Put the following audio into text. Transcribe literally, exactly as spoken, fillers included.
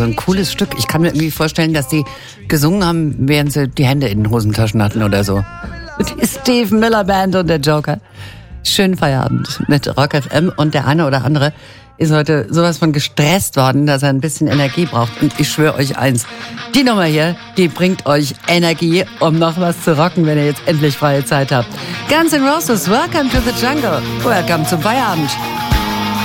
Ein cooles Stück. Ich kann mir irgendwie vorstellen, dass die gesungen haben, während sie die Hände in den Hosentaschen hatten oder so. Die Steve Miller Band und der Joker. Schönen Feierabend mit Rock F M. Und der eine oder andere ist heute sowas von gestresst worden, dass er ein bisschen Energie braucht. Und ich schwöre euch eins, die Nummer hier, die bringt euch Energie, um noch was zu rocken, wenn ihr jetzt endlich freie Zeit habt. Guns N' Roses, Welcome to the Jungle. Welcome zum Feierabend.